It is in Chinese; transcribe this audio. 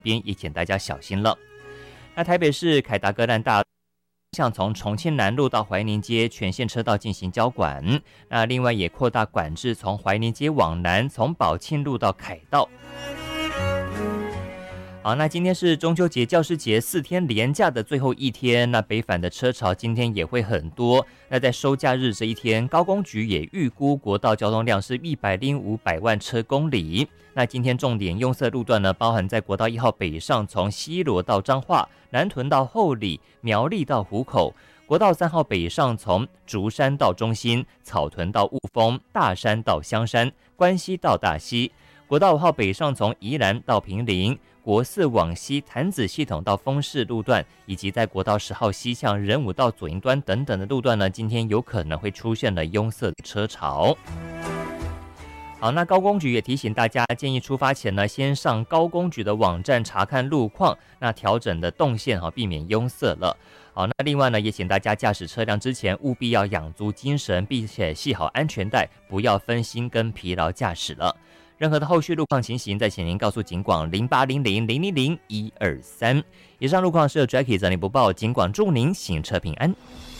边也请大家小心了。那台北市凯达格兰大向从重庆南路到怀宁街全线车道进行交管，那另外也扩大管制从怀宁街往南，从宝庆路到凯道。好，那今天是中秋节、教师节4天连假的最后一天，那北返的车潮今天也会很多。那在收假日这一天，高工局也预估国道交通量是105万车公里。那今天重点拥塞路段呢，包含在国道1号北上从西螺到彰化，南屯到后里，苗栗到湖口；国道3号北上从竹山到中心，草屯到雾峰，大山到香山，关西到大溪；国道5号北上从宜兰到坪林，国4往西潭子系统到丰市路段，以及在国道10号西向仁武到左营端等等的路段呢，今天有可能会出现了拥塞的车潮。好，那高工局也提醒大家，建议出发前呢，先上高工局的网站查看路况，那调整的动线避免拥塞了。好，那另外呢，也请大家驾驶车辆之前务必要养足精神，并且系好安全带，不要分心跟疲劳驾驶了。任何的后续路况情形，再请您告诉警广0800000123。以上路况是由 Jackie 整理播报，警广祝您行车平安。